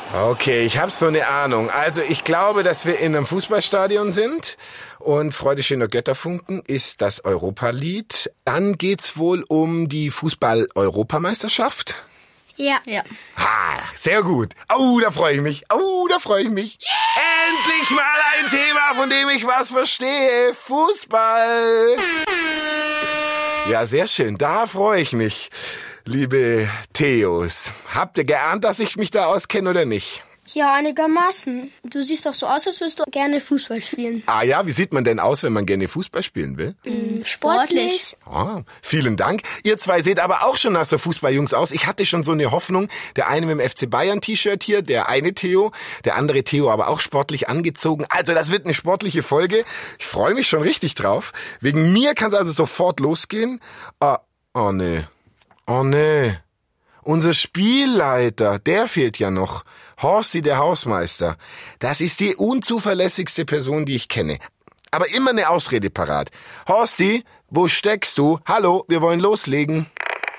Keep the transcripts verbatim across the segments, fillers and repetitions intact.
Okay, ich habe so eine Ahnung. Also ich glaube, dass wir in einem Fußballstadion sind und Freude schöner Götterfunken ist das Europalied. Dann geht's wohl um die Fußball-Europameisterschaft. Ja. ja. Ha, sehr gut. Oh, da freue ich mich. Oh, da freue ich mich. Endlich mal ein Thema, von dem ich was verstehe. Fußball. Ja, sehr schön. Da freue ich mich. Liebe Theos, habt ihr geahnt, dass ich mich da auskenne oder nicht? Ja, einigermaßen. Du siehst doch so aus, als würdest du gerne Fußball spielen. Ah ja, wie sieht man denn aus, wenn man gerne Fußball spielen will? Mhm, sportlich. Ah, vielen Dank. Ihr zwei seht aber auch schon nach so Fußballjungs aus. Ich hatte schon so eine Hoffnung, der eine mit dem F C Bayern T-Shirt hier, der eine Theo, der andere Theo aber auch sportlich angezogen. Also das wird eine sportliche Folge. Ich freue mich schon richtig drauf. Wegen mir kann es also sofort losgehen. Ah, oh nee. Oh nee, unser Spielleiter, der fehlt ja noch. Horsti, der Hausmeister. Das ist die unzuverlässigste Person, die ich kenne. Aber immer eine Ausrede parat. Horsti, wo steckst du? Hallo, wir wollen loslegen.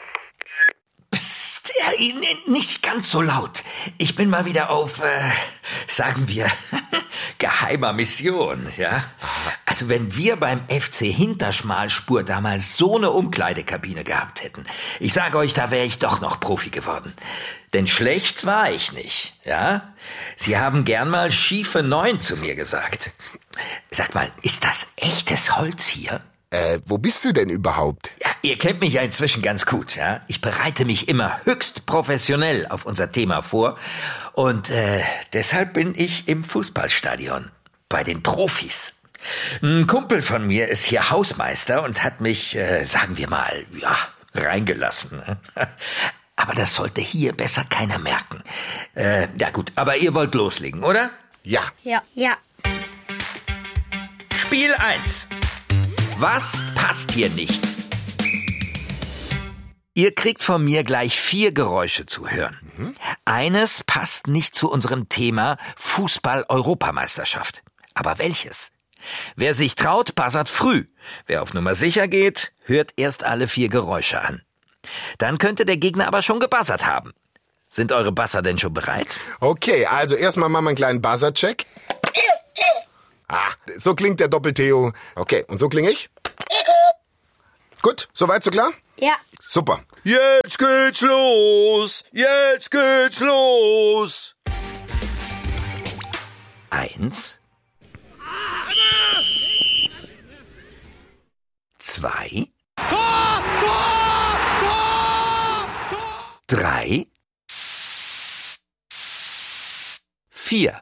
Psst, äh, nicht ganz so laut. Ich bin mal wieder auf, äh, sagen wir, geheimer Mission, ja? Also wenn wir beim F C Hinterschmalspur damals so eine Umkleidekabine gehabt hätten, ich sage euch, da wäre ich doch noch Profi geworden. Denn schlecht war ich nicht, ja? Sie haben gern mal schiefe Neun zu mir gesagt. Sag mal, ist das echtes Holz hier? Äh, wo bist du denn überhaupt? Ja, ihr kennt mich ja inzwischen ganz gut, ja. Ich bereite mich immer höchst professionell auf unser Thema vor und äh, deshalb bin ich im Fußballstadion bei den Profis. Ein Kumpel von mir ist hier Hausmeister und hat mich, äh, sagen wir mal, ja, reingelassen. Aber das sollte hier besser keiner merken. Äh, ja gut, aber ihr wollt loslegen, oder? Ja. Ja. Ja. Spiel eins. Was passt hier nicht? Ihr kriegt von mir gleich vier Geräusche zu hören. Mhm. Eines passt nicht zu unserem Thema Fußball-Europameisterschaft. Aber welches? Wer sich traut, buzzert früh. Wer auf Nummer sicher geht, hört erst alle vier Geräusche an. Dann könnte der Gegner aber schon gebuzzert haben. Sind eure Buzzer denn schon bereit? Okay, also erstmal machen wir einen kleinen Buzzer-Check. Ah, so klingt der Doppel-Theo. Okay, und so klinge ich? Gut, soweit so klar? Ja. Super. Jetzt geht's los! Jetzt geht's los! Eins. Zwei. Tor! Tor! Tor! Tor! Drei. Vier.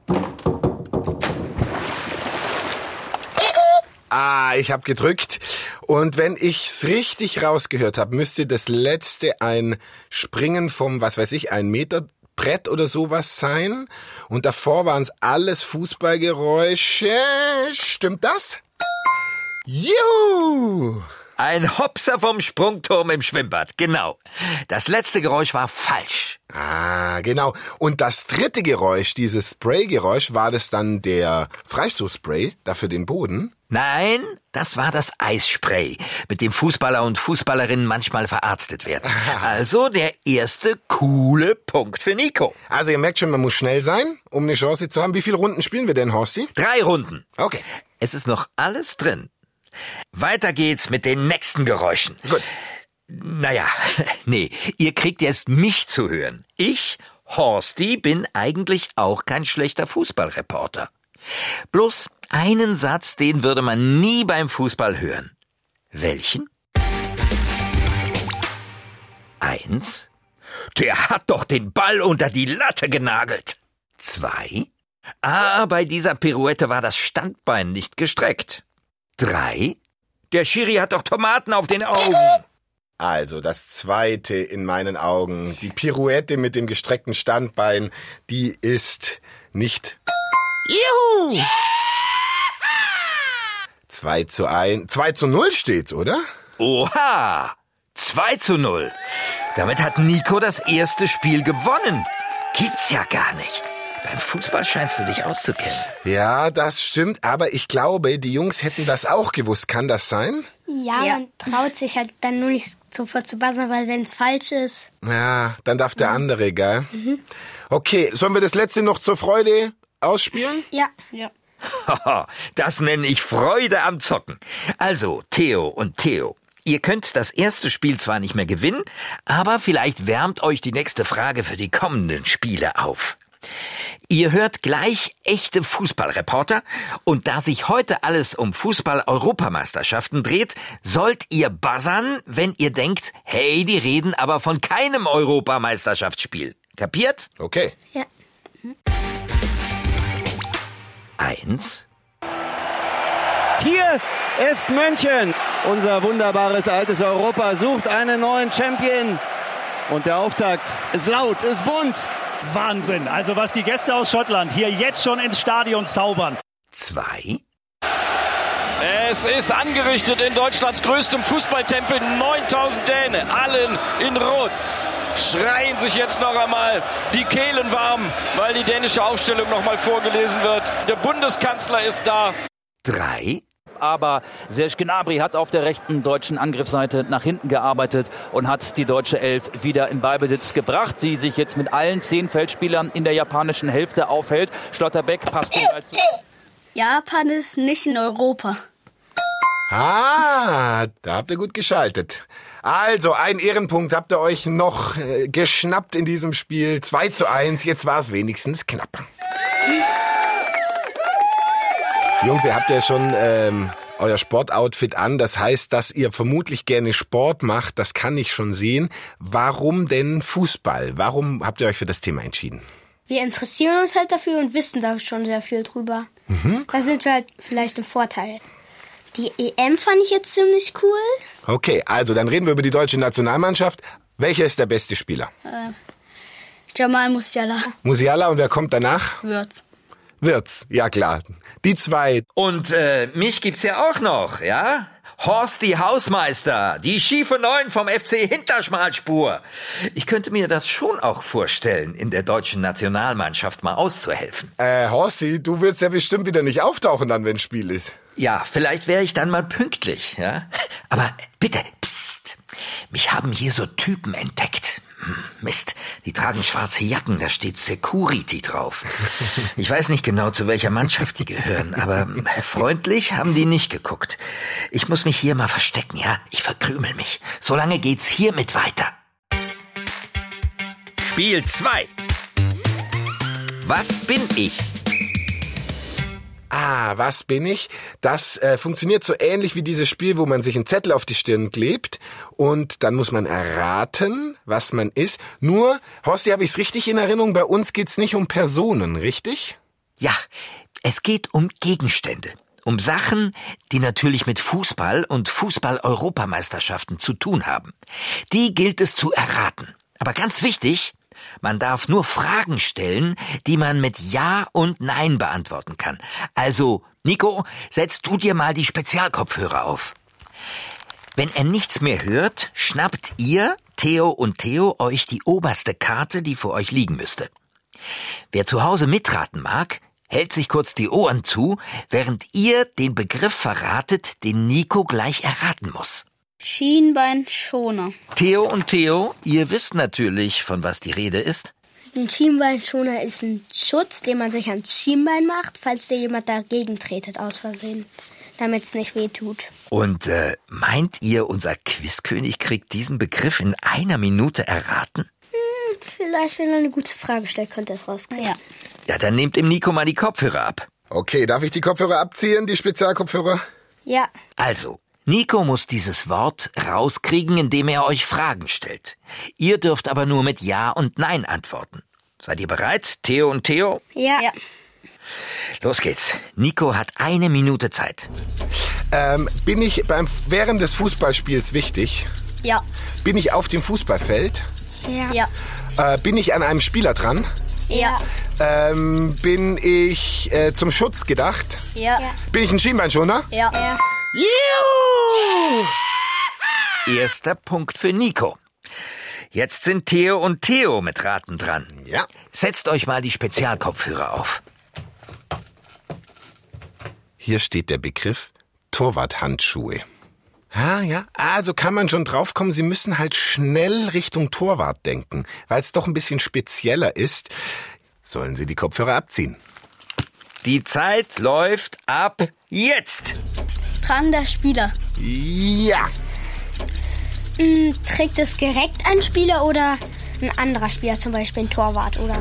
Ah, ich habe gedrückt. Und wenn ich's richtig rausgehört habe, müsste das letzte ein Springen vom, was weiß ich, ein Meter Brett oder sowas sein. Und davor waren es alles Fußballgeräusche. Stimmt das? Juhu! Ein Hopser vom Sprungturm im Schwimmbad, genau. Das letzte Geräusch war falsch. Ah, genau. Und das dritte Geräusch, dieses Spray-Geräusch, war das dann der Freistoßspray, da für den Boden? Nein, das war das Eisspray, mit dem Fußballer und Fußballerinnen manchmal verarztet werden. Also der erste coole Punkt für Nico. Also ihr merkt schon, man muss schnell sein, um eine Chance zu haben. Wie viele Runden spielen wir denn, Horsti? Drei Runden. Okay. Es ist noch alles drin. Weiter geht's mit den nächsten Geräuschen. Gut. Naja, nee, ihr kriegt jetzt mich zu hören. Ich, Horsti, bin eigentlich auch kein schlechter Fußballreporter. Bloß einen Satz, den würde man nie beim Fußball hören. Welchen? Eins. Der hat doch den Ball unter die Latte genagelt. Zwei. Ah, bei dieser Pirouette war das Standbein nicht gestreckt. Drei. Der Schiri hat doch Tomaten auf den Augen. Also das zweite in meinen Augen, die Pirouette mit dem gestreckten Standbein, die ist nicht... Juhu! zwei zu eins, zwei zu null steht's, oder? Oha! zwei zu null. Damit hat Nico das erste Spiel gewonnen. Gibt's ja gar nicht. Beim Fußball scheinst du dich auszukennen. Ja, das stimmt, aber ich glaube, die Jungs hätten das auch gewusst. Kann das sein? Ja, ja, man traut sich halt dann nur nicht sofort zu buzzern, weil wenn es falsch ist... Ja, dann darf der andere, gell? Mhm. Okay, sollen wir das letzte noch zur Freude ausspielen? Ja. Ja. Das nenne ich Freude am Zocken. Also, Theo und Theo, ihr könnt das erste Spiel zwar nicht mehr gewinnen, aber vielleicht wärmt euch die nächste Frage für die kommenden Spiele auf. Ihr hört gleich echte Fußballreporter und da sich heute alles um Fußball-Europameisterschaften dreht, sollt ihr buzzern, wenn ihr denkt, hey, die reden aber von keinem Europameisterschaftsspiel. Kapiert? Okay. Ja. Eins. Hier ist München. Unser wunderbares altes Europa sucht einen neuen Champion. Und der Auftakt ist laut, ist bunt. Wahnsinn. Also was die Gäste aus Schottland hier jetzt schon ins Stadion zaubern. Zwei. Es ist angerichtet in Deutschlands größtem Fußballtempel. neuntausend Dänen, allen in Rot, schreien sich jetzt noch einmal die Kehlen warm, weil die dänische Aufstellung noch mal vorgelesen wird. Der Bundeskanzler ist da. Drei. Aber Serge Gnabry hat auf der rechten deutschen Angriffsseite nach hinten gearbeitet und hat die deutsche Elf wieder in Ballbesitz gebracht, die sich jetzt mit allen zehn Feldspielern in der japanischen Hälfte aufhält. Schlotterbeck passt den Ball zu. Japan ist nicht in Europa. Ah, da habt ihr gut geschaltet. Also, einen Ehrenpunkt habt ihr euch noch äh, geschnappt in diesem Spiel. zwei zu eins, jetzt war es wenigstens knapp. Jungs, ihr habt ja schon ähm, euer Sportoutfit an. Das heißt, dass ihr vermutlich gerne Sport macht. Das kann ich schon sehen. Warum denn Fußball? Warum habt ihr euch für das Thema entschieden? Wir interessieren uns halt dafür und wissen da schon sehr viel drüber. Mhm. Da sind wir halt vielleicht im Vorteil. Die E M fand ich jetzt ziemlich cool. Okay, also dann reden wir über die deutsche Nationalmannschaft. Welcher ist der beste Spieler? Äh, Jamal Musiala. Musiala, und wer kommt danach? Wirtz. Wirtz, ja klar. Die zwei. Und äh, mich gibt's ja auch noch, ja? Horsti Hausmeister, die schiefe Neun vom F C Hinterschmalspur. Ich könnte mir das schon auch vorstellen, in der deutschen Nationalmannschaft mal auszuhelfen. Äh, Horsti, du willst ja bestimmt wieder nicht auftauchen dann, wenn Spiel ist. Ja, vielleicht wäre ich dann mal pünktlich, ja? Aber bitte, psst, mich haben hier so Typen entdeckt. Hm, Mist, die tragen schwarze Jacken, da steht Security drauf. Ich weiß nicht genau, zu welcher Mannschaft die gehören, aber freundlich haben die nicht geguckt. Ich muss mich hier mal verstecken, ja? Ich verkrümel mich. Solange geht's hiermit weiter. Spiel zwei. Was bin ich? Ah, was bin ich? Das äh, funktioniert so ähnlich wie dieses Spiel, wo man sich einen Zettel auf die Stirn klebt und dann muss man erraten, was man ist. Nur, Horsti, habe ich es richtig in Erinnerung, bei uns geht's nicht um Personen, richtig? Ja, es geht um Gegenstände. Um Sachen, die natürlich mit Fußball und Fußball-Europameisterschaften zu tun haben. Die gilt es zu erraten. Aber ganz wichtig, man darf nur Fragen stellen, die man mit Ja und Nein beantworten kann. Also, Nico, setz du dir mal die Spezialkopfhörer auf. Wenn er nichts mehr hört, schnappt ihr, Theo und Theo, euch die oberste Karte, die vor euch liegen müsste. Wer zu Hause mitraten mag, hält sich kurz die Ohren zu, während ihr den Begriff verratet, den Nico gleich erraten muss. Schienbeinschoner. Theo und Theo, ihr wisst natürlich, von was die Rede ist. Ein Schienbeinschoner ist ein Schutz, den man sich ans Schienbein macht, falls dir jemand dagegen tretet aus Versehen, damit es nicht weh tut. Und äh, meint ihr, unser Quizkönig kriegt diesen Begriff in einer Minute erraten? Hm, vielleicht, wenn er eine gute Frage stellt, könnte er es rauskriegen. Ja. Ja, dann nehmt dem Nico mal die Kopfhörer ab. Okay, darf ich die Kopfhörer abziehen, die Spezialkopfhörer? Ja. Also, Nico muss dieses Wort rauskriegen, indem er euch Fragen stellt. Ihr dürft aber nur mit Ja und Nein antworten. Seid ihr bereit, Theo und Theo? Ja. ja. Los geht's. Nico hat eine Minute Zeit. Ähm, bin ich beim während des Fußballspiels wichtig? Ja. Bin ich auf dem Fußballfeld? Ja. ja. Äh, bin ich an einem Spieler dran? Ja. Ähm, bin ich äh, zum Schutz gedacht? Ja. ja. Bin ich ein Schienbeinschoner? Ja. ja. Juhu! Erster Punkt für Nico. Jetzt sind Theo und Theo mit Raten dran. Ja. Setzt euch mal die Spezialkopfhörer auf. Hier steht der Begriff Torwarthandschuhe. Ja, ja, also kann man schon draufkommen, Sie müssen halt schnell Richtung Torwart denken, weil es doch ein bisschen spezieller ist. Sollen Sie die Kopfhörer abziehen? Die Zeit läuft ab jetzt. Tragender Spieler. Ja. Hm, trägt es direkt ein Spieler oder ein anderer Spieler, zum Beispiel ein Torwart, oder?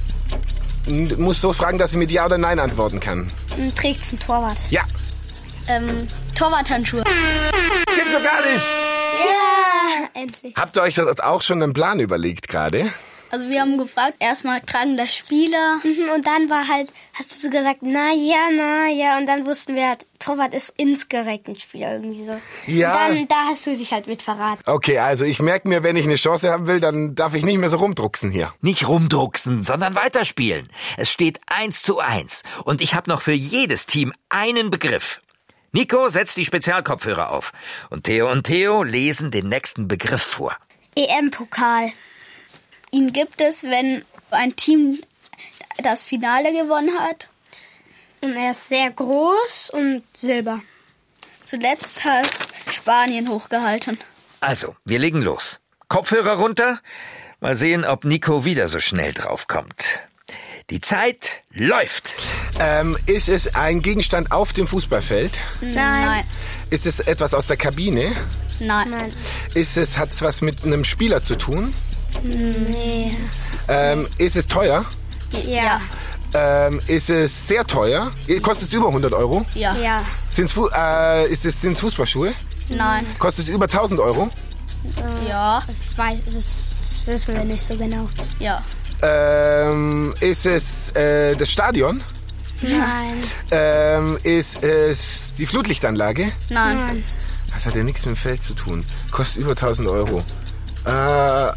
Du musst so fragen, dass ich mit Ja oder Nein antworten kann. Hm, trägt es ein Torwart? Ja. Ähm, Torwarthandschuhe. Gibt's doch gar nicht. Ja, endlich. Habt ihr euch das auch schon einen Plan überlegt gerade? Also wir haben gefragt, erstmal tragender Spieler. Mhm, und dann war halt, hast du so gesagt, na ja, na ja. Und dann wussten wir halt, Torwart ist insgerecht ein Spieler irgendwie so. Ja. Und dann, da hast du dich halt mit verraten. Okay, also ich merke mir, wenn ich eine Chance haben will, dann darf ich nicht mehr so rumdrucksen hier. Nicht rumdrucksen, sondern weiterspielen. Es steht eins zu eins. Und ich habe noch für jedes Team einen Begriff. Nico setzt die Spezialkopfhörer auf. Und Theo und Theo lesen den nächsten Begriff vor. E M-Pokal. Ihn gibt es, wenn ein Team das Finale gewonnen hat. Und er ist sehr groß und silber. Zuletzt hat Spanien hochgehalten. Also, wir legen los. Kopfhörer runter. Mal sehen, ob Nico wieder so schnell draufkommt. Die Zeit läuft. Ähm, ist es ein Gegenstand auf dem Fußballfeld? Nein. Ist es etwas aus der Kabine? Nein. Nein. Ist es, hat es was mit einem Spieler zu tun? Nee. Ähm, ist es teuer? Ja. Ähm, ist es sehr teuer? Kostet es über hundert Euro? Ja. Ja. Sind's Fu- äh, ist es, sind's Fußballschuhe? Nein. Kostet es über tausend Euro? Ja. Ich weiß, das wissen wir nicht so genau. Ja. Ähm, ist es äh, das Stadion? Nein. Ähm, ist es die Flutlichtanlage? Nein. Nein. Das hat ja nichts mit dem Feld zu tun. Kostet über tausend Euro. Äh,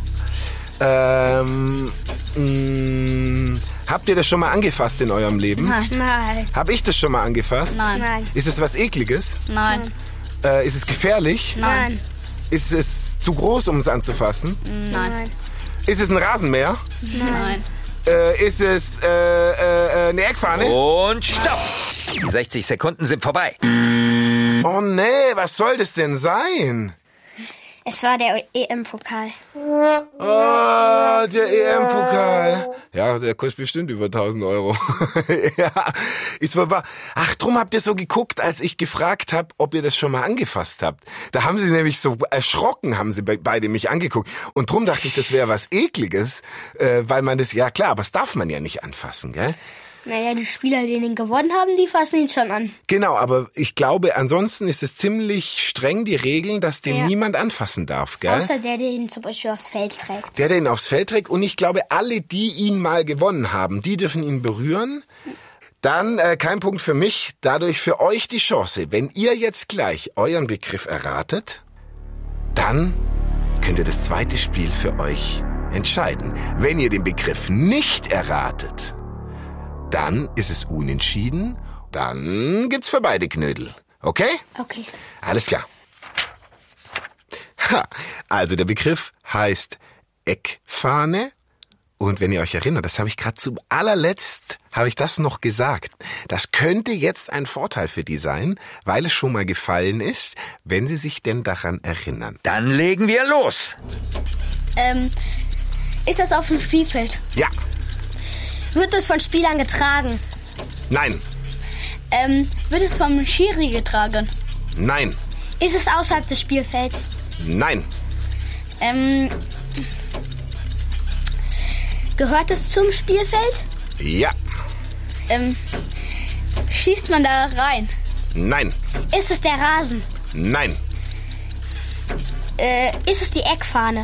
ähm, mh, habt ihr das schon mal angefasst in eurem Leben? Nein. Hab ich das schon mal angefasst? Nein. Nein. Ist es was Ekliges? Nein. Äh, ist es gefährlich? Nein. Ist es zu groß, um es anzufassen? Nein. Ist es ein Rasenmäher? Nein. Äh, ist es äh, äh, eine Eckfahne? Und stopp! Die sechzig Sekunden sind vorbei. Oh nee, was soll das denn sein? Es war der E M-Pokal. Oh, der E M-Pokal. Ja, der kostet bestimmt über tausend Euro. Ja, ist wohl wahr. Ach, drum habt ihr so geguckt, als ich gefragt habe, ob ihr das schon mal angefasst habt. Da haben sie nämlich so erschrocken, haben sie be- beide mich angeguckt. Und drum dachte ich, das wäre was Ekliges, äh, weil man das, ja klar, aber das darf man ja nicht anfassen, gell? Naja, die Spieler, die ihn gewonnen haben, die fassen ihn schon an. Genau, aber ich glaube, ansonsten ist es ziemlich streng, die Regeln, dass den Ja. niemand anfassen darf, gell? Außer der, der ihn zum Beispiel aufs Feld trägt. Der, der ihn aufs Feld trägt. Und ich glaube, alle, die ihn mal gewonnen haben, die dürfen ihn berühren. Dann äh, kein Punkt für mich. Dadurch für euch die Chance. Wenn ihr jetzt gleich euren Begriff erratet, dann könnt ihr das zweite Spiel für euch entscheiden. Wenn ihr den Begriff nicht erratet, dann ist es unentschieden. Dann gibt's für beide Knödel. Okay? Okay. Alles klar. Ha, also der Begriff heißt Eckfahne. Und wenn ihr euch erinnert, das habe ich gerade zum allerletzt, habe ich das noch gesagt. Das könnte jetzt ein Vorteil für die sein, weil es schon mal gefallen ist, wenn sie sich denn daran erinnern. Dann legen wir los. Ähm, ist das auf dem Spielfeld? Ja, Wird es von Spielern getragen? nein, Ähm, wird es vom Schiri getragen? nein, Ist es außerhalb des Spielfelds? nein, Ähm, Gehört es zum Spielfeld? ja, ähm, schießt man da rein? nein, Ist es der Rasen? nein. Äh, Ist es die Eckfahne?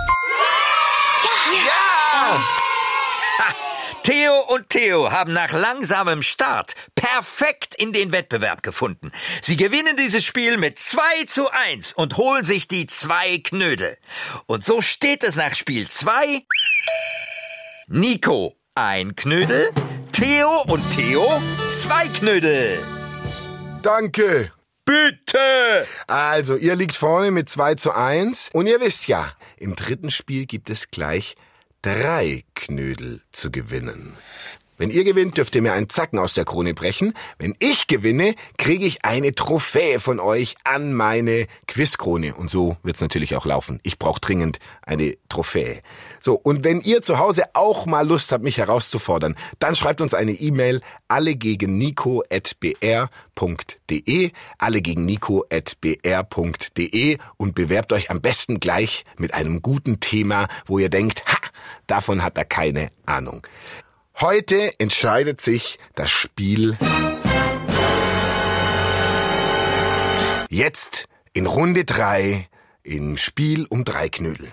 Ja! Theo und Theo haben nach langsamem Start perfekt in den Wettbewerb gefunden. Sie gewinnen dieses Spiel mit zwei zu eins und holen sich die zwei Knödel. Und so steht es nach Spiel zwei. Nico ein Knödel, Theo und Theo zwei Knödel. Danke. Bitte. Bitte! Also, ihr liegt vorne mit zwei zu eins. Und ihr wisst ja, im dritten Spiel gibt es gleich drei Knödel zu gewinnen. Wenn ihr gewinnt, dürft ihr mir einen Zacken aus der Krone brechen. Wenn ich gewinne, kriege ich eine Trophäe von euch an meine Quizkrone. Und so wird's natürlich auch laufen. Ich brauche dringend eine Trophäe. So, und wenn ihr zu Hause auch mal Lust habt, mich herauszufordern, dann schreibt uns eine E-Mail alle gegen nico at b r punkt d e, alle gegen nico at b r punkt d e und bewerbt euch am besten gleich mit einem guten Thema, wo ihr denkt, ha, davon hat er keine Ahnung. Heute entscheidet sich das Spiel jetzt in Runde drei im Spiel um drei Knödel.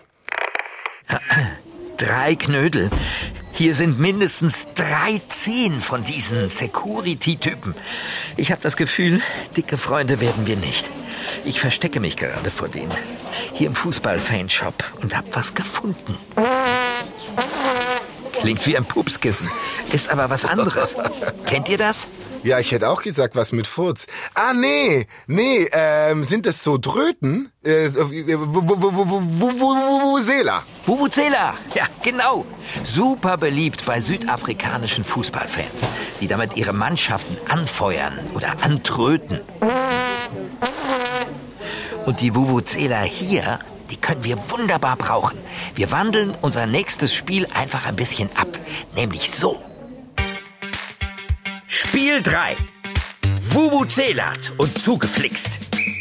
Drei Knödel? Hier sind mindestens dreizehn von diesen Security-Typen. Ich habe das Gefühl, dicke Freunde werden wir nicht. Ich verstecke mich gerade vor denen. Hier im Fußball-Fanshop und hab was gefunden. Klingt wie ein Pupskissen, ist aber was anderes. Kennt ihr das? Ja, ich hätte auch gesagt, was mit Furz. Ah, nee, nee, ähm, sind das so Dröten? Äh, Vuvuzela. Vuvuzela, ja, genau. Super beliebt bei südafrikanischen Fußballfans, die damit ihre Mannschaften anfeuern oder antröten. Und die Vuvuzela hier, die können wir wunderbar brauchen. Wir wandeln unser nächstes Spiel einfach ein bisschen ab. Nämlich so. Spiel drei. Vuvuzelat und zugeflixt.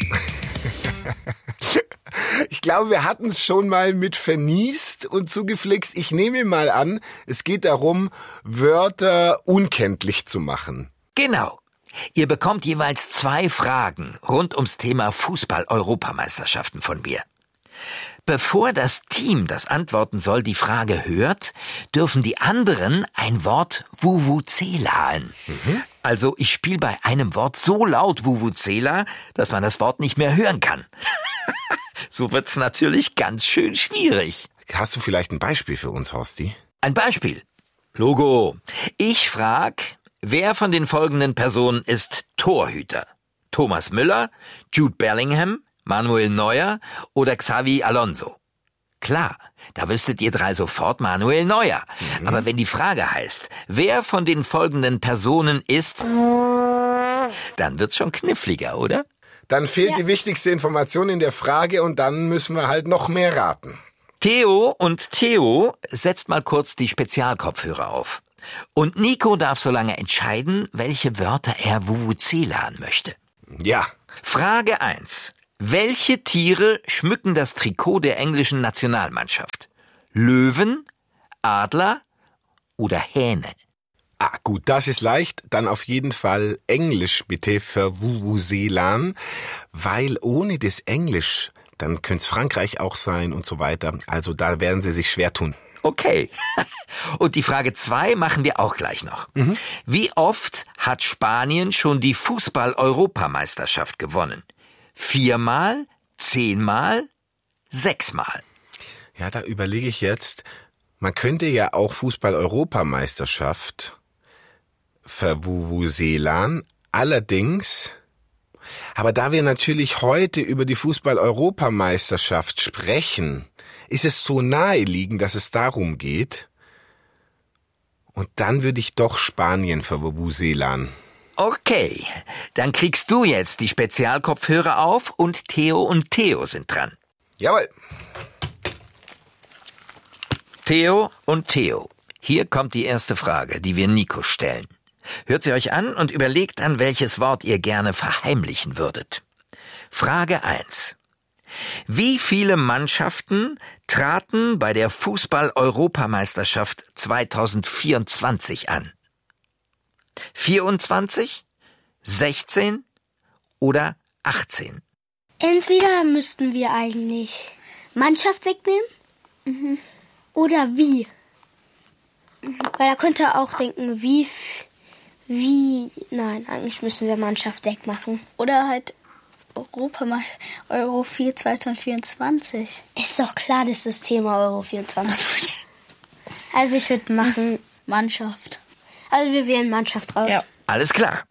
Ich glaube, wir hatten es schon mal mit verniest und zugeflixt. Ich nehme mal an, es geht darum, Wörter unkenntlich zu machen. Genau. Ihr bekommt jeweils zwei Fragen rund ums Thema Fußball-Europameisterschaften von mir. Bevor das Team, das antworten soll, die Frage hört, dürfen die anderen ein Wort Vuvuzelaen. Mhm. Also ich spiele bei einem Wort so laut Vuvuzela, dass man das Wort nicht mehr hören kann. So wird's natürlich ganz schön schwierig. Hast du vielleicht ein Beispiel für uns, Horsti? Ein Beispiel. Logo. Ich frag, wer von den folgenden Personen ist Torhüter? Thomas Müller, Jude Bellingham, Manuel Neuer oder Xavi Alonso? Klar, da wüsstet ihr drei sofort Manuel Neuer. Mhm. Aber wenn die Frage heißt, wer von den folgenden Personen ist, dann wird's schon kniffliger, oder? Dann fehlt Ja. die wichtigste Information in der Frage und dann müssen wir halt noch mehr raten. Theo und Theo, setzt mal kurz die Spezialkopfhörer auf. Und Nico darf so lange entscheiden, welche Wörter er Vuvuzelan möchte. Ja. Frage eins. Welche Tiere schmücken das Trikot der englischen Nationalmannschaft? Löwen, Adler oder Hähne? Ah, gut, das ist leicht. Dann auf jeden Fall Englisch bitte für Vuvuzelan, weil ohne das Englisch, dann könnte es Frankreich auch sein und so weiter. Also da werden sie sich schwer tun. Okay. Und die Frage zwei machen wir auch gleich noch. Mhm. Wie oft hat Spanien schon die Fußball-Europameisterschaft gewonnen? Viermal, zehnmal, sechsmal? Ja, da überlege ich jetzt, man könnte ja auch Fußball-Europameisterschaft vervuvuzelan, allerdings, aber da wir natürlich heute über die Fußball-Europameisterschaft sprechen, ist es so naheliegend, dass es darum geht, und dann würde ich doch Spanien vervuvuzelan. Okay, dann kriegst du jetzt die Spezialkopfhörer auf und Theo und Theo sind dran. Jawohl. Theo und Theo, hier kommt die erste Frage, die wir Nico stellen. Hört sie euch an und überlegt an, welches Wort ihr gerne verheimlichen würdet. Frage eins. Wie viele Mannschaften traten bei der Fußball-Europameisterschaft zweitausendvierundzwanzig an? vierundzwanzig, sechzehn oder achtzehn? Entweder müssten wir eigentlich Mannschaft wegnehmen mhm. oder wie. Mhm. Weil da könnte er auch denken, wie, wie, nein, eigentlich müssen wir Mannschaft wegmachen. Oder halt Europameister, Euro vier zwanzig vierundzwanzig. Ist doch klar, das ist das Thema Euro vierundzwanzig. Also ich würde machen Mannschaft. Also wir wählen Mannschaft raus. Ja. Alles klar.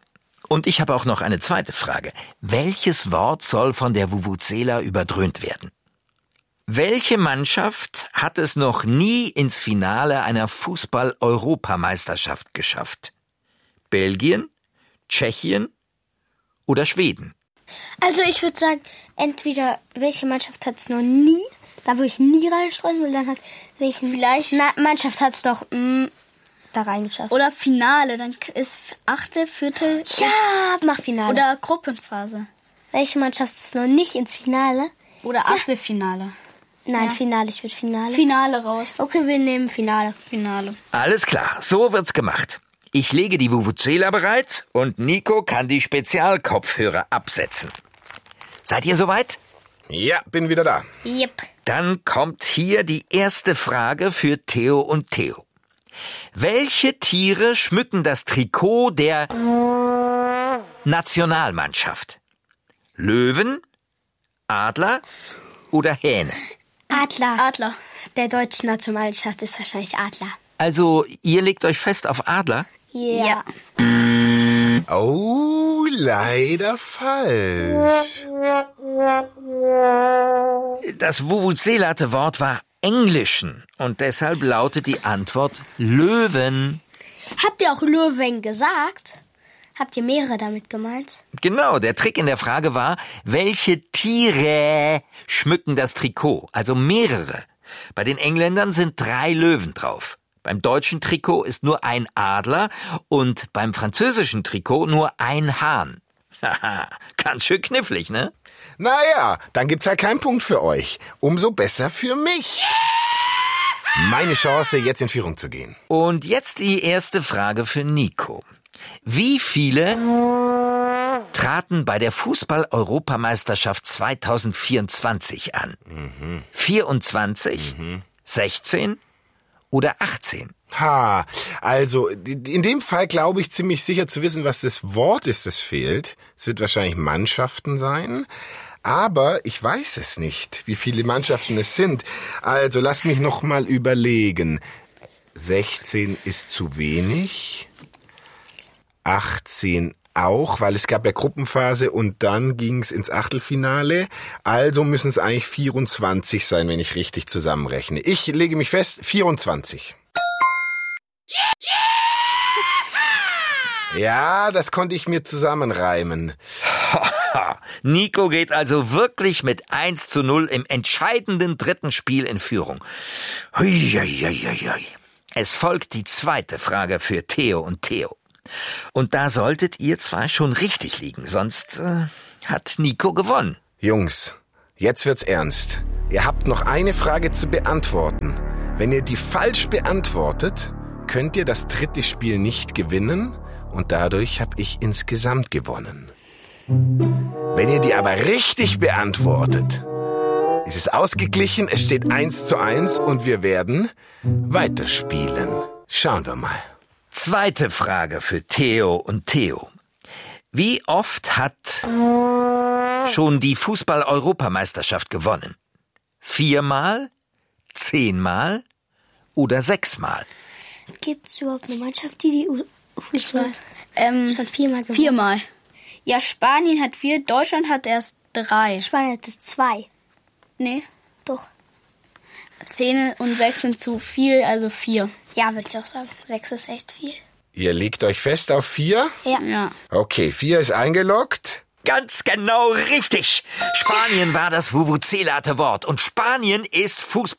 Und ich habe auch noch eine zweite Frage. Welches Wort soll von der Vuvuzela überdröhnt werden? Welche Mannschaft hat es noch nie ins Finale einer Fußball-Europameisterschaft geschafft? Belgien, Tschechien oder Schweden? Also ich würde sagen, entweder welche Mannschaft hat es noch nie, da würde ich nie reinschreiben, und dann hat welche Vielleicht Na, Mannschaft hat es doch mh, da reingeschafft. oder Finale, dann ist Achtel, Viertel Ja, mach Finale. oder Gruppenphase welche Mannschaft ist noch nicht ins Finale? oder Achtelfinale. Nein, Ja. Finale, ich würde Finale. Finale raus. Okay, wir nehmen Finale. Finale. Alles klar, so wird's gemacht. Ich lege die Vuvuzela bereit und Nico kann die Spezialkopfhörer absetzen. Seid ihr soweit? Ja, bin wieder da. Yep. Dann kommt hier die erste Frage für Theo und Theo. Welche Tiere schmücken das Trikot der Nationalmannschaft? Löwen, Adler oder Hähne? Adler. Adler. Der deutschen Nationalmannschaft ist wahrscheinlich Adler. Also, ihr legt euch fest auf Adler? Ja. Oh, leider falsch. Das vuvuzelate Wort war Englischen und deshalb lautet die Antwort Löwen. Habt ihr auch Löwen gesagt? Habt ihr mehrere damit gemeint? Genau, der Trick in der Frage war, welche Tiere schmücken das Trikot? Also mehrere. Bei den Engländern sind drei Löwen drauf. Beim deutschen Trikot ist nur ein Adler und beim französischen Trikot nur ein Hahn. Haha, ganz schön knifflig, ne? Naja, dann gibt's halt keinen Punkt für euch. Umso besser für mich. Meine Chance, jetzt in Führung zu gehen. Und jetzt die erste Frage für Nico. Wie viele traten bei der Fußball-Europameisterschaft zwanzig vierundzwanzig an? Mhm. vierundzwanzig, mhm. sechzehn oder achtzehn? Ha, also in dem Fall glaube ich ziemlich sicher zu wissen, was das Wort ist, das fehlt. Es wird wahrscheinlich Mannschaften sein, aber ich weiß es nicht, wie viele Mannschaften es sind. Also lass mich noch mal überlegen. sechzehn ist zu wenig, achtzehn auch, weil es gab ja Gruppenphase und dann ging es ins Achtelfinale. Also müssen es eigentlich vierundzwanzig sein, wenn ich richtig zusammenrechne. Ich lege mich fest, vierundzwanzig. Ja, das konnte ich mir zusammenreimen. Nico geht also wirklich mit eins zu null im entscheidenden dritten Spiel in Führung. Hui, hui, hui, hui. Es folgt die zweite Frage für Theo und Theo. Und da solltet ihr zwar schon richtig liegen, sonst äh, hat Nico gewonnen. Jungs, jetzt wird's ernst. Ihr habt noch eine Frage zu beantworten. Wenn ihr die falsch beantwortet, könnt ihr das dritte Spiel nicht gewinnen und dadurch habe ich insgesamt gewonnen. Wenn ihr die aber richtig beantwortet, ist es ausgeglichen, es steht eins zu eins und wir werden weiterspielen. Schauen wir mal. Zweite Frage für Theo und Theo. Wie oft hat schon die Fußball-Europameisterschaft gewonnen? Viermal, zehnmal oder sechsmal? Gibt es überhaupt eine Mannschaft, die die U- Fußball Ähm, schon viermal gewonnen? viermal. Ja, Spanien hat vier, Deutschland hat erst drei. Spanien hatte zwei. Nee, Doch. zehn und sechs sind zu viel, also vier. Ja, würde ich auch sagen. Sechs ist echt viel. Ihr legt euch fest auf vier? Ja. Ja. Okay, vier ist eingeloggt. Ganz genau richtig. Spanien war das vuvuzelate Wort und Spanien ist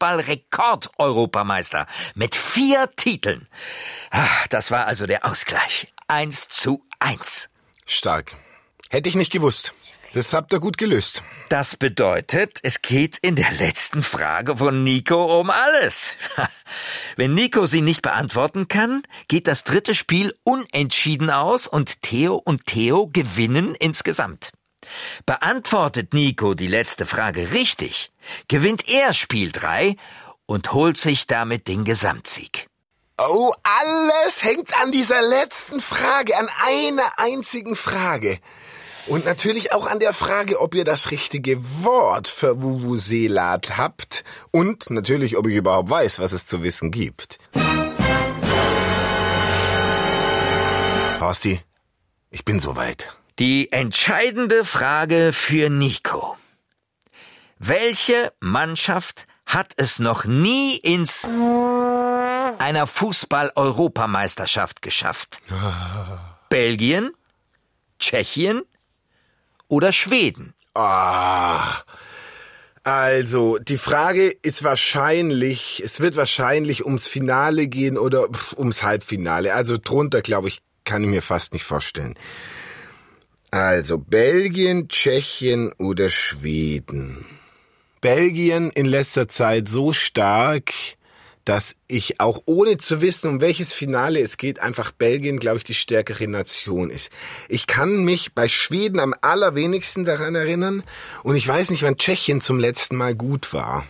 Fußball-Rekord-Europameister mit vier Titeln. Ah, das war also der Ausgleich. Eins zu eins. Stark. Hätte ich nicht gewusst. Das habt ihr gut gelöst. Das bedeutet, es geht in der letzten Frage von Nico um alles. Wenn Nico sie nicht beantworten kann, geht das dritte Spiel unentschieden aus und Theo und Theo gewinnen insgesamt. Beantwortet Nico die letzte Frage richtig, gewinnt er Spiel drei und holt sich damit den Gesamtsieg. Oh, alles hängt an dieser letzten Frage, an einer einzigen Frage. Und natürlich auch an der Frage, ob ihr das richtige Wort für Vuvuzelat habt und natürlich, ob ich überhaupt weiß, was es zu wissen gibt. Horsti, Ich bin soweit. Die entscheidende Frage für Nico. Welche Mannschaft hat es noch nie ins einer Fußball-Europameisterschaft geschafft? Belgien, Tschechien oder Schweden? Ah, also die Frage ist wahrscheinlich, es wird wahrscheinlich ums Finale gehen oder pf, ums Halbfinale. Also drunter, glaube ich, kann ich mir fast nicht vorstellen. Also Belgien, Tschechien oder Schweden. Belgien in letzter Zeit so stark, dass ich auch ohne zu wissen, um welches Finale es geht, einfach Belgien, glaube ich, die stärkere Nation ist. Ich kann mich bei Schweden am allerwenigsten daran erinnern und ich weiß nicht, wann Tschechien zum letzten Mal gut war.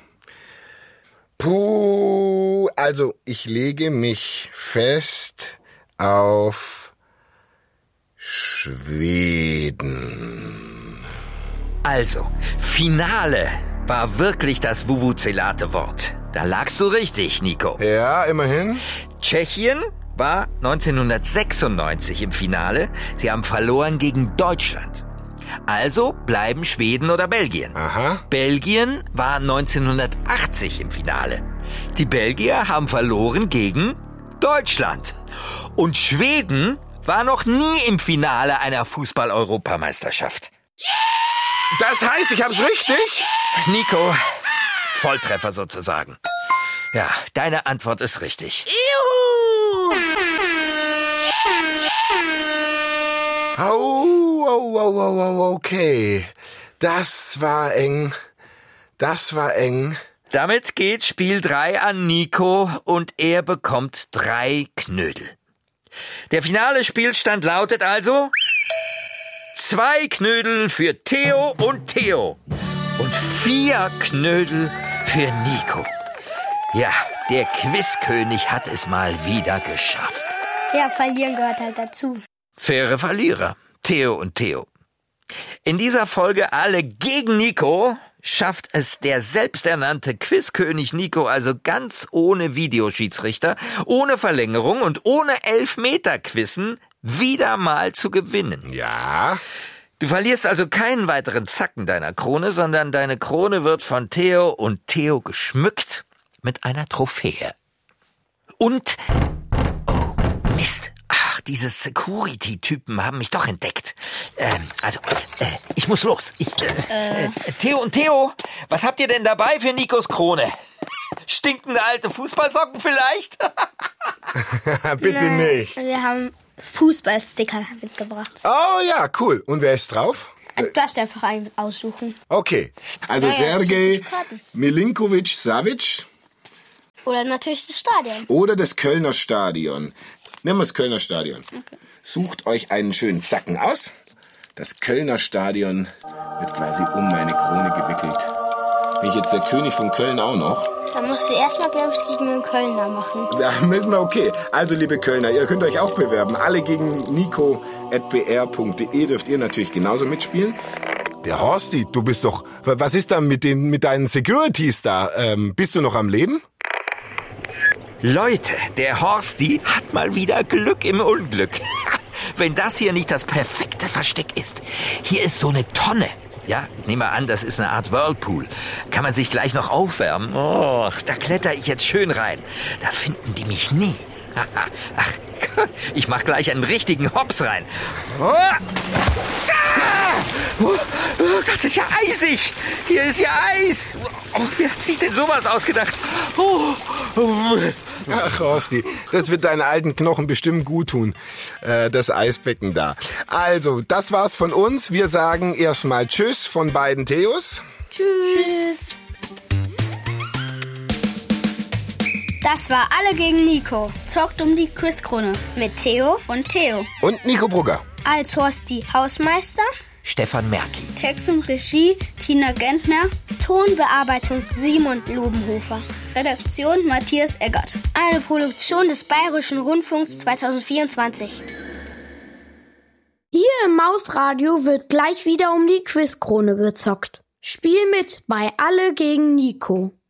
Puh, also ich lege mich fest auf Schweden. Also, Finale war wirklich das Vuvuzelate-Wort. Da lagst du richtig, Nico. Ja, immerhin. Tschechien war neunzehnhundertsechsundneunzig im Finale. Sie haben verloren gegen Deutschland. Also bleiben Schweden oder Belgien. Aha. Belgien war neunzehnhundertachtzig im Finale. Die Belgier haben verloren gegen Deutschland. Und Schweden war noch nie im Finale einer Fußball-Europameisterschaft. Das heißt, ich hab's richtig? Nico, Volltreffer sozusagen. Ja, deine Antwort ist richtig. Juhu! Oh, oh, oh, oh, oh, okay. Das war eng. Das war eng. Damit geht Spiel drei an Nico und er bekommt drei Knödel. Der finale Spielstand lautet also zwei Knödel für Theo und Theo und vier Knödel für Nico. Ja, der Quizkönig hat es mal wieder geschafft. Ja, verlieren gehört halt dazu. Faire Verlierer, Theo und Theo. In dieser Folge alle gegen Nico schafft es der selbsternannte Quizkönig Nico also ganz ohne Videoschiedsrichter, ohne Verlängerung und ohne Elfmeter-Quizzen wieder mal zu gewinnen. Ja. Du verlierst also keinen weiteren Zacken deiner Krone, sondern deine Krone wird von Theo und Theo geschmückt mit einer Trophäe. Und, oh Mist, ach, diese Security-Typen haben mich doch entdeckt. Ähm, also, äh, ich muss los. Ich, äh, äh. Theo und Theo, was habt ihr denn dabei für Nikos Krone? Stinkende alte Fußballsocken vielleicht? Bitte Nein, nicht. Wir haben Fußballsticker mitgebracht. Oh ja, cool. Und wer ist drauf? Du darfst einfach einen aussuchen. Okay, also Naja, das Sergej sind Karten. Milinkovic-Savic Oder natürlich das Stadion. oder das Kölner Stadion. Nehmen wir das Kölner Stadion. Okay. Sucht euch einen schönen Zacken aus. Das Kölner Stadion wird quasi um meine Krone gewickelt. Bin ich jetzt der König von Köln auch noch? Dann musst du erstmal, glaube ich, gegen den Kölner machen. Da müssen wir, okay. Also, liebe Kölner, ihr könnt euch auch bewerben. Alle gegen nico at b r punkt d e dürft ihr natürlich genauso mitspielen. Der Horsti, du bist doch... Was ist da mit, den, mit deinen Securities da? Ähm, bist du noch am Leben? Leute, der Horsti hat mal wieder Glück im Unglück. Wenn das hier nicht das perfekte Versteck ist. Hier ist so eine Tonne. Ja, ich nehme an, das ist eine Art Whirlpool. Kann man sich gleich noch aufwärmen? Oh, da kletter ich jetzt schön rein. Da finden die mich nie. Ach, ich mach gleich einen richtigen Hops rein. Das ist ja eisig. Hier ist ja Eis. Oh, wer hat sich denn sowas ausgedacht? Oh. Ach, Horsti, das wird deinen alten Knochen bestimmt gut tun, äh, das Eisbecken da. Also, das war's von uns. Wir sagen erstmal Tschüss von beiden Theos. Tschüss. Das war Alle gegen Nico. Zockt um die Quizkrone Mit Theo und Theo. Und Nico Brugger. als Horsti Hausmeister. Stefan Merki. Text und Regie Tina Gentner. Tonbearbeitung Simon Lobenhofer. Redaktion Matthias Eggert. Eine Produktion des Bayerischen Rundfunks zwanzig vierundzwanzig. Hier im Mausradio wird gleich wieder um die Quizkrone gezockt. Spiel mit bei Alle gegen Nico.